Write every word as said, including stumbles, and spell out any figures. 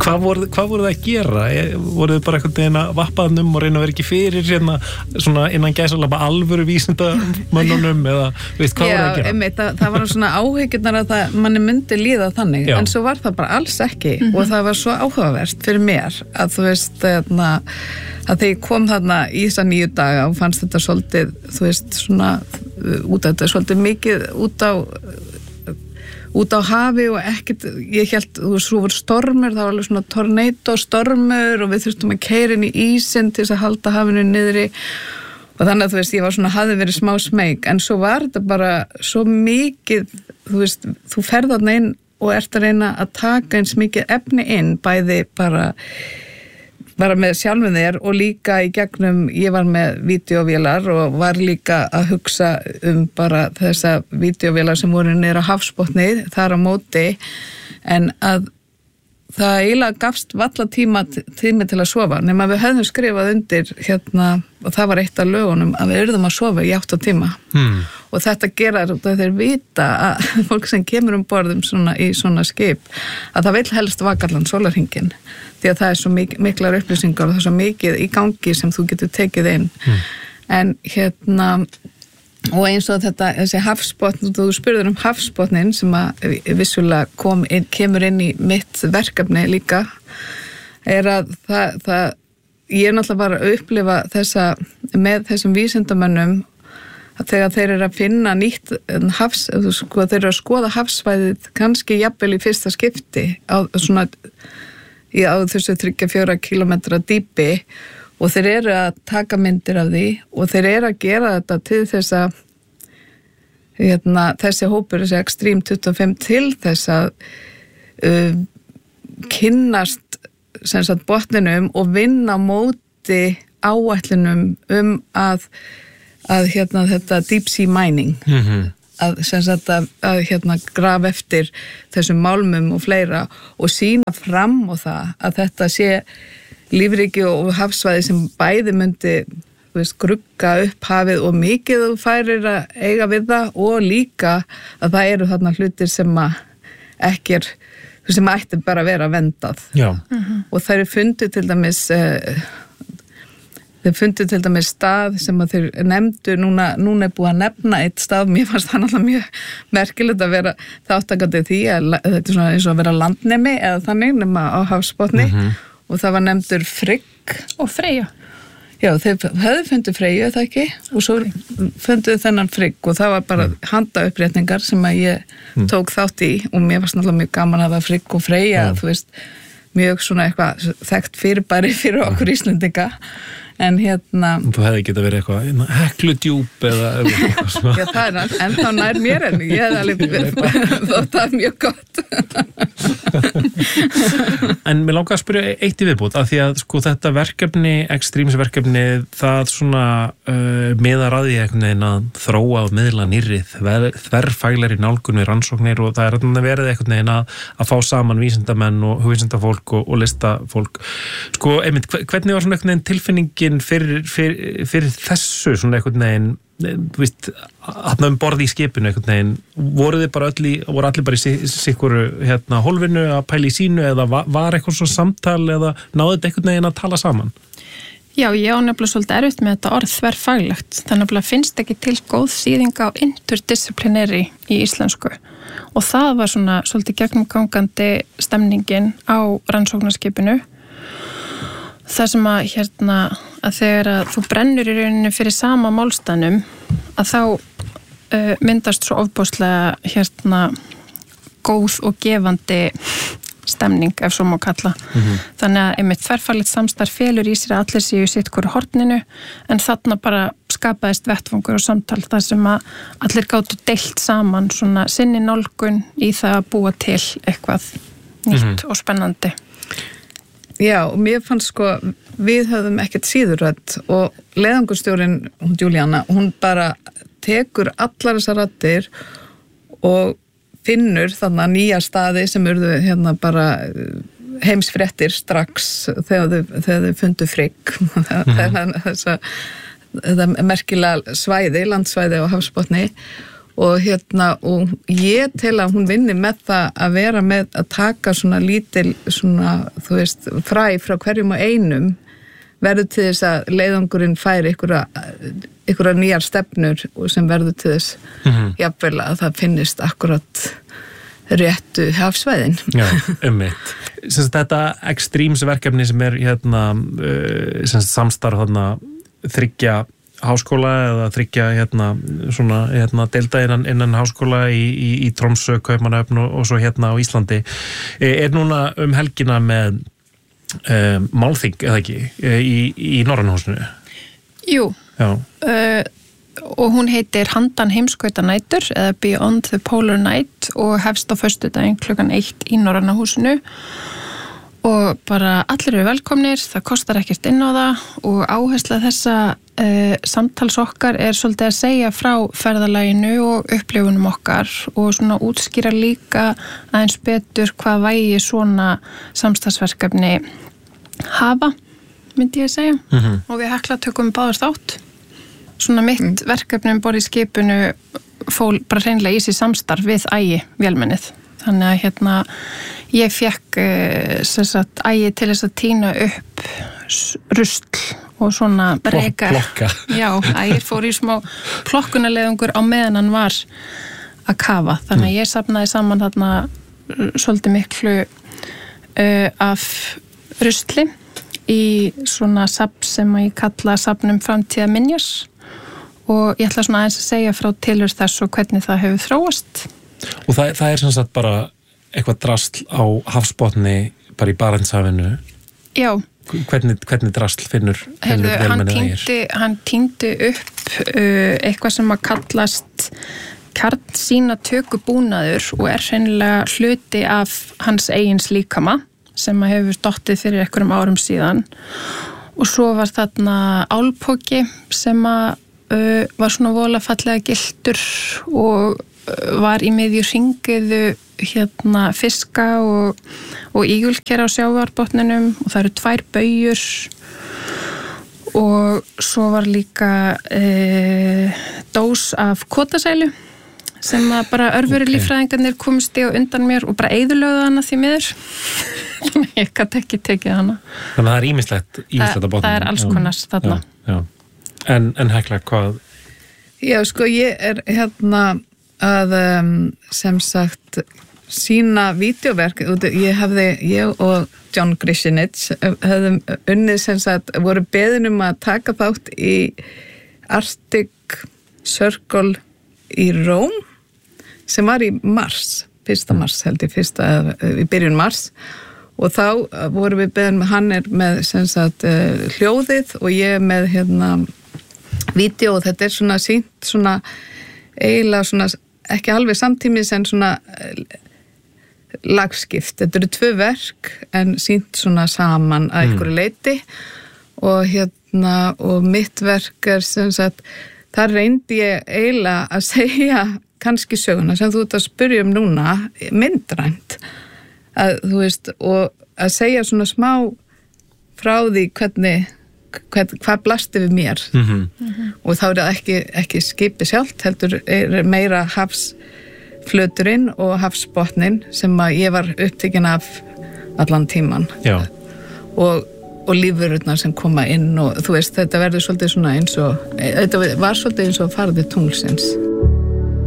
Hvað voru, hvað voru það að gera? Voru þið bara einhvern veginn að vappaðnum og reyna að vera ekki fyrir hérna, svona innan gæsalappa alvöru vísindamönnunum eða veist, hvað Já, voru það að gera? Einmitt, það, það var svona áhyggjurnar að það, manni myndi líða þannig, Já. en svo var það bara alls ekki mm-hmm. og það var svo áhugavert fyrir mér að þú veist, þarna, að þegar ég kom þarna í þessa nýju daga og fannst þetta svolítið, þú veist, svona út af þetta, svolítið mikið út á út á hafi og ekkert, ég held, þú veist, svo voru stormur, það var alveg svona tornado stormur og við þurftum að keyra inn í ísinn til þess að halda hafinu niðri og þannig að þú veist, ég var svona, hafði verið smá smeyk, en svo var þetta bara svo mikið, þú veist, þú ferð þarna inn og ert að reyna að taka eins mikið efni inn, bæði bara bara með sjálfum þér og líka í gegnum, ég var með vídeóvélar og var líka að hugsa um bara þessa vídeóvélar sem voru niður á hafsbotni þar á móti, en að það eiginlega gafst valla tíma tími til að sofa, nema við höfðum skrifað undir hérna, og það var eitt af lögunum að við yrðum að sofa í átta tíma hmm. og þetta gera þeir vita að fólk sem kemur um borðum svona, í svona skip, að það vill helst vaka allan sólarhringinn, því að það er svo mik- miklar upplýsingar og það er svo mikið í gangi sem þú getur tekið inn hmm. en hérna og eins og þetta, þessi hafsbotn, þú spurður um hafsbotnin sem að vissulega kom inn, kemur inn í mitt verkefni líka, er að það, það ég er náttúrulega bara að upplifa þessa, með þessum vísindamönnum að þegar þeir eru að finna nýtt hafs, sko, þeir eru að skoða hafsvæðið kannski jafnvel í fyrsta skipti á svona, í á þessu þriggja fjóra kílómetra dýpi og þeir eru að taka myndir af því og þeir eru að gera þetta til þess að hérna, þessi hópur, þessi Extreme tuttugu og fimm til þess að uh, kynnast sem sagt botninum og vinna móti áætlunum um að, að hérna, þetta deep sea mining mm-hmm. að, sem sagt, að, að hérna, graf eftir þessum málmum og fleira og sína fram á það að þetta sé lífríki og hafsvæði sem bæði myndi, þú veist, grugga upp hafið og mikið þú færir að eiga við það og líka að það eru þarna hlutir sem að ekki er, sem ætti bara að vera vendað. Já. Uh-huh. Og það eru fundið til dæmis, uh, þeir fundið til dæmis stað sem að þeir nefndu, núna, núna er búið að nefna eitt stað, mér fannst það náttúrulega mjög merkilegt að vera þáttakandi því að þetta er svona eins og að vera landnemi eða þannig nema á hafsbotni. Uh-huh. Og það var nefndur Frigg og Freyja. Já, þeir hefðu fundið Freyju, það ekki, og svo funduðu þennan Frigg og það var bara mm. handaupprétningar sem að ég mm. tók þátt í og mér varst náttúrulega mjög gaman að það Frigg og Freyja, mm. þú veist, mjög svona eitthvað þekkt fyrirbæri fyrir okkur Íslendinga, en hérna... Þú hefði getað verið eitthvað, Hekludjúp eða eitthvað svona. Já, það er ennþá nær mér en ég hefði alveg þótt það er mjög gott. En mér langar að spyrja eitt í viðbútt, af því að sko þetta verkefni, Extremes verkefni, það svona uh, miðar að því einhvern veginn að þróa og miðla nýrri þverfaglegri nálgun við rannsóknir og það er að verið einhvern veginn að, að fá saman vísindamenn og hugvísindafólk og, og listafólk. Sko, einmitt, hvernig var svona einhvern veginn tilfinning Fyrir, fyrir, fyrir þessu svona einhvern veginn, þú veist, hann um borði í skipinu einhvern veginn, voru þið bara öll í, voru allir bara í sikuru hérna hólfinu að pæla í sínu eða var, var eitthvað svona samtal eða náðu þetta einhvern veginn að tala saman? Já, ég á nefnilega svolítið erfitt með þetta orð þverfaglegt, þannig að finnst ekki til góð þýðing á interdisciplinary í íslensku og það var svona svolítið gegnumgangandi stemningin á rannsóknarskipinu. Það sem að hérna að þegar að þú brennur í rauninu fyrir sama málstanum að þá uh, myndast svo ofbóðslega hérna góð og gefandi stemning ef svo má kalla. Mm-hmm. Þannig að einmitt þverfaglegt samstarf felur í sér að allir séu sitt hvoru horninu en þarna bara skapaðist vettvangur og samtal þar sem að allir gátu deilt saman svona sinni nálgun í það að búa til eitthvað nýtt mm-hmm. og spennandi. Já, og mér fannst sko, við höfðum ekkert síðurrödd og leiðangurstjórinn, hún Júlíana, hún bara tekur allar þessar raddir og finnur þannig nýja staði sem urðu hérna bara heimsfréttir strax þegar þau, þegar þau fundu Frigg. Mm-hmm. Þessa, þetta merkilega svæði, landsvæði á hafsbotni og hérna og ég tel að hún vinni með það að vera með að taka svona lítil svona, þú veist, fræ frá hverjum og einum verður til þess að leiðangurinn fær einhverja, einhverja nýjar stefnur sem verður til þess mm-hmm. jafnvel að það finnist akkurat réttu hafsvæðin. Já, ummitt. Þetta Extremes verkefni sem er hérna uh, samstarf þarna þriggja háskóla eða þriggja hérna svona hérna deilda innan, innan háskóla í, í, í Tromsö, Kaupmannahöfn og, og svo hérna á Íslandi er núna um helgina með um, málþing eða ekki í, í Norræna húsinu. Jú. Já. Uh, og hún heitir Handan heimskautanætur eða Beyond the Polar Night og hefst á föstudaginn klukkan eitt í Norræna húsinu. Og bara allir eru velkomnir, það kostar ekkert inn á það og áhersla þessa uh, samtals okkar er svolítið að segja frá ferðalaginu og upplifunum okkar og svona útskýra líka aðeins betur hvað vægi svona samstagsverkefni hafa, myndi ég segja. Mm-hmm. Og við Hekla tökum báðar þátt. Svona mitt mm. verkefni um borð í skipinu fól bara hreinlega í sig samstarf við Ægi vélmennið. Þannig að hérna ég fekk sem sagt Ægi til þess að tína upp rusl og svona reyka. Plokka. Já, Ægir fór í smá plokkunarleiðungur á meðan hann var að kafa. Þannig að ég safnaði saman þarna svolítið miklu uh, af rusli í svona safn sem ég kalla safnum framtíðarminjar og ég ætla svona aðeins að segja frá tilurð þess og hvernig það hefur þróast. Og það, það er sem sagt bara eitthvað drasl á hafsbotni bara í Barentshafinu. Já. Hvernig, hvernig drasl finnur, finnur Heyrðu, hann týndi, hann týndi upp uh, eitthvað sem að kallast kjarnsýna tökubúnaður og er hreinlega hluti af hans eigins líkama sem að hefur dottið fyrir einhverjum árum síðan og svo var þarna álpoki sem að uh, var svona vola fallega giltur og var í miðju hringiðu hérna fiska og, og ígulker á sjávarbotninum og það eru tvær baugjur og svo var líka e, dós af kotasælu sem að bara örfuri okay. líffræðingarnir komist í og undan mér og bara eyðulögðu hana því miður þannig ég gæti ekki tekið hana. Þannig að það er ímislegt ímislegt á botninum. Það er alls konar þarna. Já, já. En, en Hekla, hvað? Já, sko ég er hérna að um, sem sagt sína vídeóverk, ég hefði ég og John Grishinitz hefðum unnið sem sagt voru beðin um að taka þátt í Arctic Circle í Róm sem var í mars, fyrsta mars held ég, fyrsta, í byrjun mars og þá voru við beðin með hann er með sem sagt hljóðið og ég með hérna vídeo og þetta er svona sýnt svona eiginlega svona ekki alveg samtímis en svona lagskipt. Þetta eru tvö verk en sýnt svona saman að einhverju leiti og hérna og mitt verk er sem sagt þar reyndi ég eiginlega að segja kannski söguna sem þú ert að spyrja um núna myndrænt að þú veist og að segja svona smá frá því hvernig Hvað, hvað blasti við mér mm-hmm. Mm-hmm. og þá er það ekki, ekki skipi sjálft heldur er meira hafsflöturinn og hafsbotnin sem að ég var upptekinn af allan tíman og, og lífverurnar sem koma inn og þú veist þetta verður svolítið svona eins og þetta var svolítið eins og farði tunglsins.